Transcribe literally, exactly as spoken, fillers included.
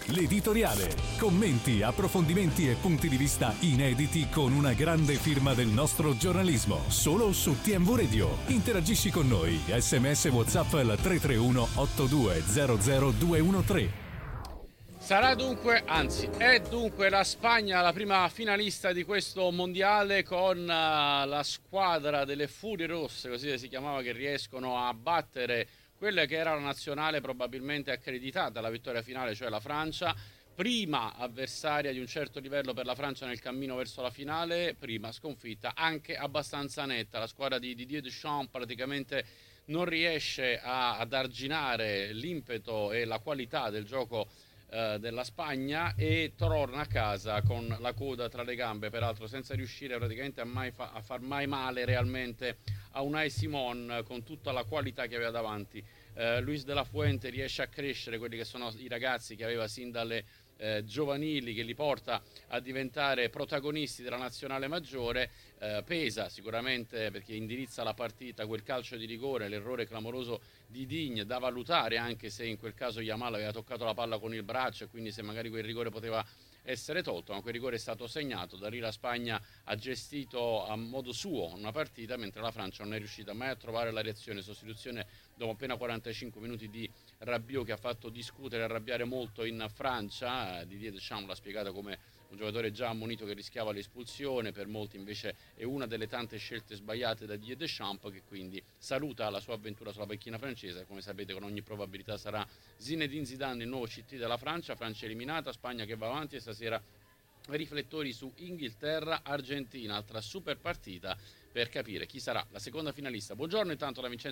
l'editoriale. Commenti, approfondimenti e punti di vista inediti con una grande firma del nostro giornalismo. Solo su T M V Radio. Interagisci con noi. Sms WhatsApp al tre tre uno otto due zero zero due uno tre. Sarà dunque, anzi è dunque la Spagna la prima finalista di questo mondiale, con uh, la squadra delle Furie Rosse, così si chiamava, che riescono a battere quella che era la nazionale probabilmente accreditata alla vittoria finale, cioè la Francia. Prima avversaria di un certo livello per la Francia nel cammino verso la finale, prima sconfitta anche abbastanza netta. La squadra di Didier Deschamps praticamente non riesce a, ad arginare l'impeto e la qualità del gioco della Spagna e torna a casa con la coda tra le gambe, peraltro senza riuscire praticamente a, mai fa- a far mai male realmente a Unai Simon, con tutta la qualità che aveva davanti. eh, Luis de la Fuente riesce a crescere quelli che sono i ragazzi che aveva sin dalle eh, giovanili, che li porta a diventare protagonisti della nazionale maggiore. Eh, pesa sicuramente perché indirizza la partita quel calcio di rigore, l'errore clamoroso di Digne, da valutare, anche se in quel caso Yamal aveva toccato la palla con il braccio e quindi se magari quel rigore poteva essere tolto, ma quel rigore è stato segnato. Da lì la Spagna ha gestito a modo suo una partita, mentre la Francia non è riuscita mai a trovare la reazione. Sostituzione dopo appena quarantacinque minuti di Rabiot, che ha fatto discutere e arrabbiare molto in Francia. Didier Deschamps l'ha spiegata come un giocatore già ammonito che rischiava l'espulsione, per molti invece è una delle tante scelte sbagliate da Didier Deschamps, che quindi saluta la sua avventura sulla panchina francese. Come sapete, con ogni probabilità sarà Zinedine Zidane il nuovo C T della Francia. Francia eliminata, Spagna che va avanti, e stasera riflettori su Inghilterra Argentina, altra super partita per capire chi sarà la seconda finalista. Buongiorno intanto da Vincenzo